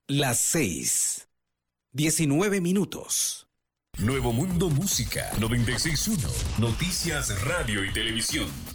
Las 6:19. Nuevo Mundo Música 96.1. Noticias, radio y televisión.